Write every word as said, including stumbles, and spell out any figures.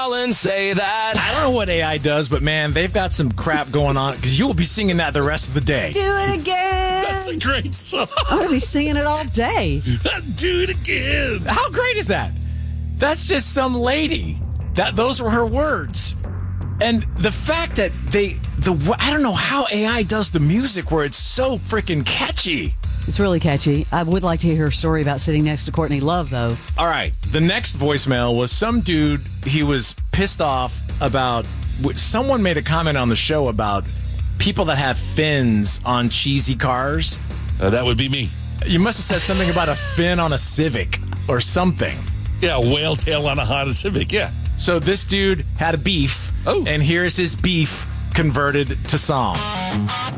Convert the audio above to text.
Rollins say that. I don't know what A I does, but man, they've got some crap going on because you will be singing that the rest of the day. Do it again. That's a great song. I'm going to be singing it all day. Do it again. How great is that? That's just some lady. That those were her words. And the fact that they the I don't know how A I does the music where it's so freaking catchy. It's really catchy. I would like to hear her story about sitting next to Courtney Love, though. All right. The next voicemail was some dude. He was pissed off about someone made a comment on the show about people that have fins on cheesy cars. Uh, that would be me. You must have said something about a fin on a Civic or something. Yeah, whale tail on a Honda Civic, yeah. So this dude had a beef, oh. and here's his beef converted to song.